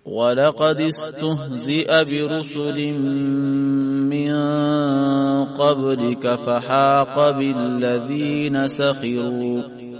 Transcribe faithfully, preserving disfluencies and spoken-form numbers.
ولقد استهزئ برسل من قبلك فحاق بالذين سخروا